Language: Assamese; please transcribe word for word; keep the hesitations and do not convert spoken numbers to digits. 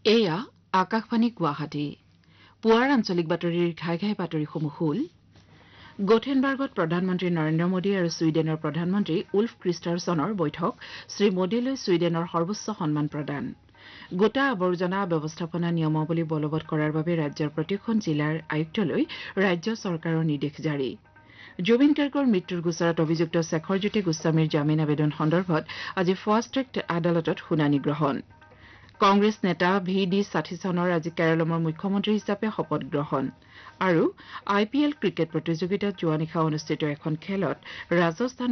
এয়া আকাশবাণী গুৱাহাটী পুৱাৰ আঞ্চলিক বাতৰিৰ ঘাই ঘাই বাতৰিসমূহ হ'ল গোথেনবাৰ্গত প্ৰধানমন্ত্ৰী নৰেন্দ্ৰ মোদী আৰু ছুইডেনৰ প্ৰধানমন্ত্ৰী উল্ফ ক্ৰিষ্টাৰছনৰ বৈঠক শ্ৰীমোদীলৈ ছুইডেনৰ সৰ্বোচ্চ সন্মান প্ৰদান গোটা আৱৰ্জনা ব্যৱস্থাপনা নিয়মাৱলী বলবৎ কৰাৰ বাবে ৰাজ্যৰ প্ৰতিখন জিলাৰ আয়ুক্তলৈ ৰাজ্য চৰকাৰৰ নিৰ্দেশ জাৰি জুবিন গাৰ্গৰ মৃত্যুৰ গোচৰত অভিযুক্ত শেখৰজ্যোতি গোস্বামীৰ জামিন আবেদন সন্দৰ্ভত আজি ফাষ্ট ট্ৰেক আদালতত শুনানি গ্ৰহণ কংগ্ৰেছ নেতা ভি ডি সাথিছনৰ আজি কেৰালমৰ মুখ্যমন্ত্ৰী হিচাপে শপত গ্ৰহণ আৰু আই পি এল ক্ৰিকেট প্ৰতিযোগিতাত যোৱা নিশা অনুষ্ঠিত এখন খেলত ৰাজস্থান